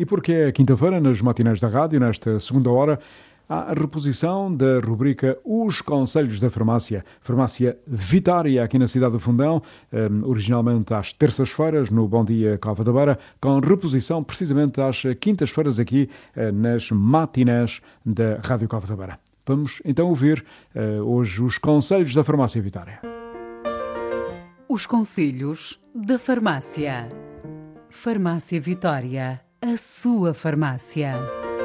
E porque é quinta-feira, nas matinais da rádio, nesta segunda hora, há a reposição da rubrica Os Conselhos da Farmácia. Farmácia Vitória, aqui na cidade do Fundão, originalmente às terças-feiras, no Bom Dia Cova da Beira, com reposição precisamente às quintas-feiras aqui nas matinés da Rádio Cova da Beira. Vamos então ouvir hoje os Conselhos da Farmácia Vitória. Os Conselhos da Farmácia. Farmácia Vitória, a sua farmácia.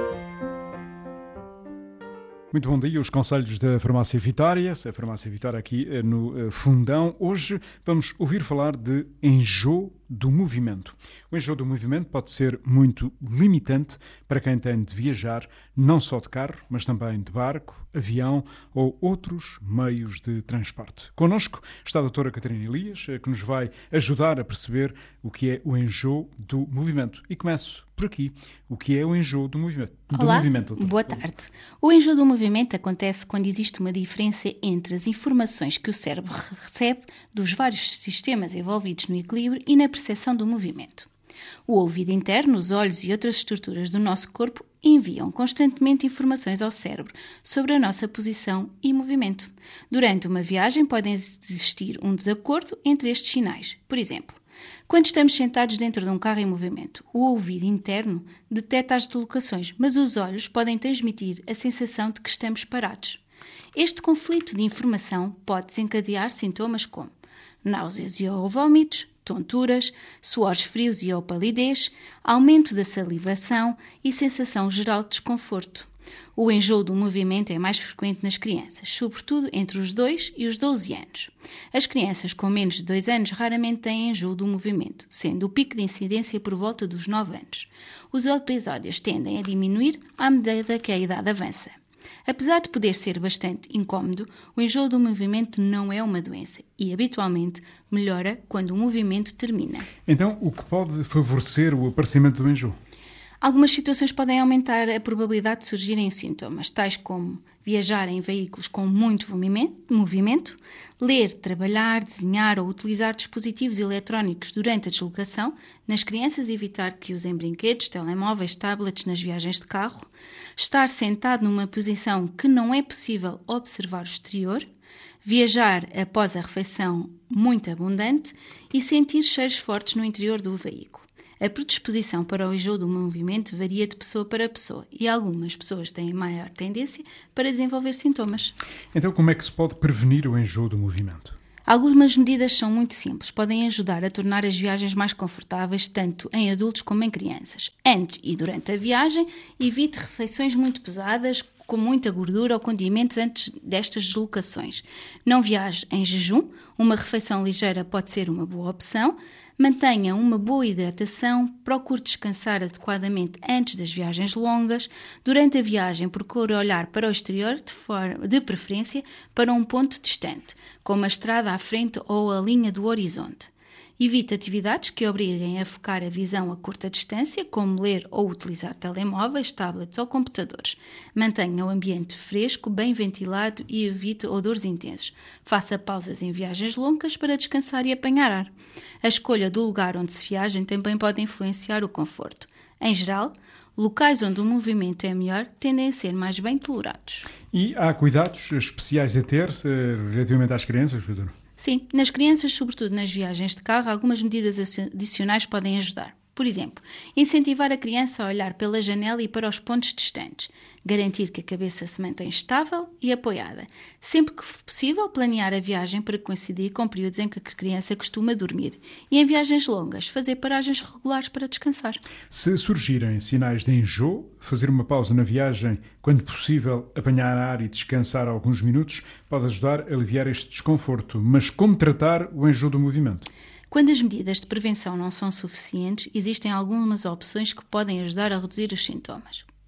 Muito bom dia, os Conselhos da Farmácia Vitória, a Farmácia Vitória aqui no Fundão. Hoje vamos ouvir falar de enjoo do movimento. O enjoo do movimento pode ser muito limitante para quem tem de viajar, não só de carro, mas também de barco, avião ou outros meios de transporte. Connosco está a doutora Catarina Elias, que nos vai ajudar a perceber o que é o enjoo do movimento. E começo por aqui. O que é o enjoo do movimento? Olá, boa tarde. O enjoo do movimento acontece quando existe uma diferença entre as informações que o cérebro recebe dos vários sistemas envolvidos no equilíbrio e na percepção do movimento. O ouvido interno, os olhos e outras estruturas do nosso corpo enviam constantemente informações ao cérebro sobre a nossa posição e movimento. Durante uma viagem pode existir um desacordo entre estes sinais. Por exemplo, quando estamos sentados dentro de um carro em movimento, o ouvido interno detecta as deslocações, mas os olhos podem transmitir a sensação de que estamos parados. Este conflito de informação pode desencadear sintomas como náuseas ou vômitos, tonturas, suores frios e ou palidez, aumento da salivação e sensação geral de desconforto. O enjoo do movimento é mais frequente nas crianças, sobretudo entre os 2 e os 12 anos. As crianças com menos de 2 anos raramente têm enjoo do movimento, sendo o pico de incidência por volta dos 9 anos. Os episódios tendem a diminuir à medida que a idade avança. Apesar de poder ser bastante incómodo, o enjoo do movimento não é uma doença e, habitualmente, melhora quando o movimento termina. Então, o que pode favorecer o aparecimento do enjoo? Algumas situações podem aumentar a probabilidade de surgirem sintomas, tais como viajar em veículos com muito movimento, ler, trabalhar, desenhar ou utilizar dispositivos eletrónicos durante a deslocação. Nas crianças, evitar que usem brinquedos, telemóveis, tablets nas viagens de carro, estar sentado numa posição que não é possível observar o exterior, viajar após a refeição muito abundante e sentir cheiros fortes no interior do veículo. A predisposição para o enjoo do movimento varia de pessoa para pessoa e algumas pessoas têm maior tendência para desenvolver sintomas. Então, como é que se pode prevenir o enjoo do movimento? Algumas medidas são muito simples, podem ajudar a tornar as viagens mais confortáveis tanto em adultos como em crianças. Antes e durante a viagem, evite refeições muito pesadas, com muita gordura ou condimentos antes destas deslocações. Não viaje em jejum, uma refeição ligeira pode ser uma boa opção. Mantenha uma boa hidratação, procure descansar adequadamente antes das viagens longas. Durante a viagem, procure olhar para o exterior, de preferência para um ponto distante, como a estrada à frente ou a linha do horizonte. Evite atividades que obriguem a focar a visão a curta distância, como ler ou utilizar telemóveis, tablets ou computadores. Mantenha o ambiente fresco, bem ventilado e evite odores intensos. Faça pausas em viagens longas para descansar e apanhar ar. A escolha do lugar onde se viaja também pode influenciar o conforto. Em geral, locais onde o movimento é melhor tendem a ser mais bem tolerados. E há cuidados especiais a ter relativamente às crianças, doutor? Sim, nas crianças, sobretudo nas viagens de carro, algumas medidas adicionais podem ajudar. Por exemplo, incentivar a criança a olhar pela janela e para os pontos distantes. Garantir que a cabeça se mantém estável e apoiada. Sempre que possível, planear a viagem para coincidir com períodos em que a criança costuma dormir. E em viagens longas, fazer paragens regulares para descansar. Se surgirem sinais de enjoo, fazer uma pausa na viagem, quando possível, apanhar ar e descansar alguns minutos, pode ajudar a aliviar este desconforto. Mas como tratar o enjoo do movimento? Quando as medidas de prevenção não são suficientes, existem algumas opções que podem ajudar a reduzir os sintomas.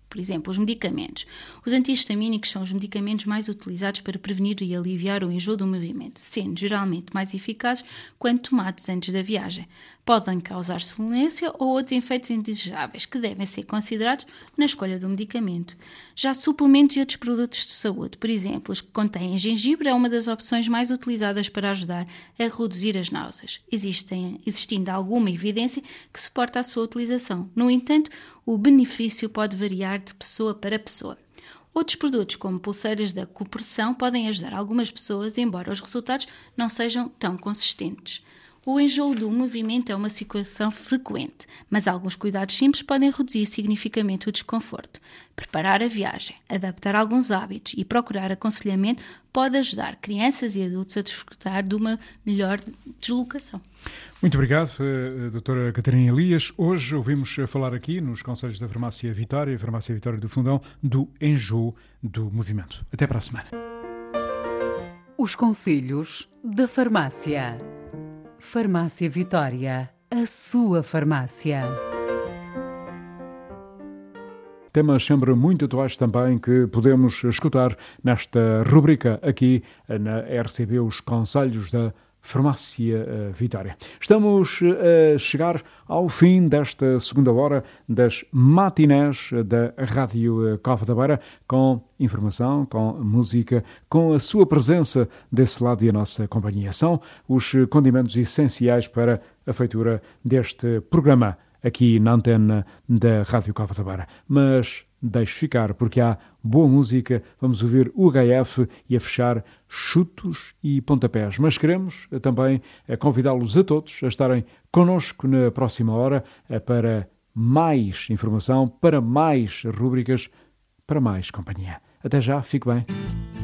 Por exemplo, os medicamentos. Os antihistamínicos são os medicamentos mais utilizados para prevenir e aliviar o enjoo do movimento, sendo geralmente mais eficazes quando tomados antes da viagem. Podem causar sonolência ou outros efeitos indesejáveis que devem ser considerados na escolha do medicamento. Já suplementos e outros produtos de saúde, por exemplo, os que contêm gengibre, é uma das opções mais utilizadas para ajudar a reduzir as náuseas, existindo alguma evidência que suporta a sua utilização. No entanto, o benefício pode variar de pessoa para pessoa. Outros produtos, como pulseiras de acupressão, podem ajudar algumas pessoas, embora os resultados não sejam tão consistentes. O enjoo do movimento é uma situação frequente, mas alguns cuidados simples podem reduzir significativamente o desconforto. Preparar a viagem, adaptar alguns hábitos e procurar aconselhamento pode ajudar crianças e adultos a desfrutar de uma melhor deslocação. Muito obrigado, doutora Catarina Elias. Hoje ouvimos falar aqui nos conselhos da Farmácia Vitória, Farmácia Vitória do Fundão, do enjoo do movimento. Até para a semana. Os conselhos da farmácia. Farmácia Vitória, a sua farmácia. Temas sempre muito atuais também que podemos escutar nesta rubrica aqui na RCB, os conselhos da Farmácia Vitória. Estamos a chegar ao fim desta segunda hora das matinés da Rádio Cova da Beira, com informação, com música, com a sua presença desse lado e a nossa companhia. São os condimentos essenciais para a feitura deste programa aqui na antena da Rádio Cova da Beira. Mas deixe ficar, porque há boa música. Vamos ouvir o HF e a fechar chutos e pontapés. Mas queremos também convidá-los a todos a estarem connosco na próxima hora para mais informação, para mais rúbricas, para mais companhia. Até já, fique bem.